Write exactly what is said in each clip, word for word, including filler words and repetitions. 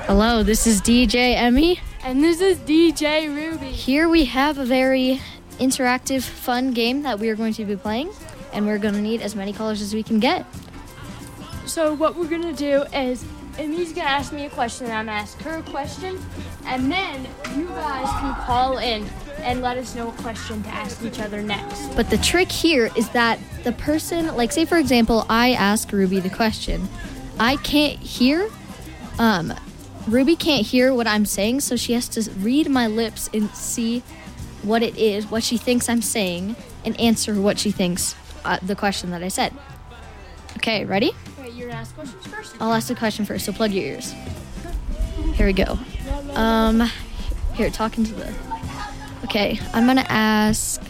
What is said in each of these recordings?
Hello, this is D J Emmy. And this is D J Ruby. Here we have a very interactive, fun game that we are going to be playing, and we're going to need as many colors as we can get. So what we're going to do is, Emmy's going to ask me a question, and I'm going to ask her a question, and then you guys can call in and let us know what question to ask each other next. But the trick here is that the person, like say for example, I ask Ruby the question. I can't hear, um, Ruby can't hear what I'm saying, so she has to read my lips and see what it is, what she thinks I'm saying, and answer what she thinks, uh, the question that I said. Okay, ready? Wait, you're going to ask questions first? I'll ask the question first, so plug your ears. Here we go. Um, here, talking to the... Okay, I'm going to ask...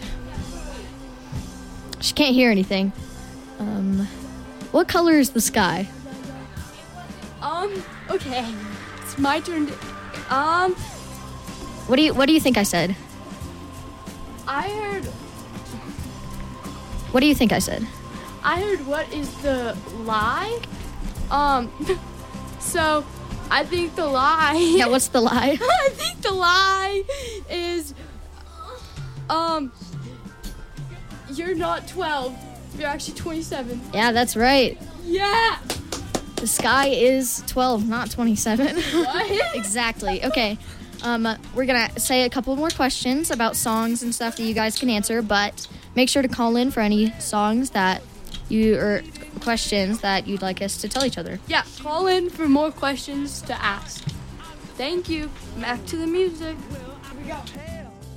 She can't hear anything. Um, what color is the sky? Um, okay. It's my turn to... Um... What do you What do you think I said? I heard... What do you think I said? I heard what is the lie? Um, so I think the lie... Yeah, what's the lie? I think the lie is, um, you're not twelve. You're actually twenty-seven. Yeah, that's right. Yeah! The sky is twelve, not twenty-seven. What? Exactly. Okay. Um, we're going to say a couple more questions about songs and stuff that you guys can answer, but make sure to call in for any songs that you, or questions that you'd like us to tell each other. Yeah, call in for more questions to ask. Thank you. Back to the music. Here we go.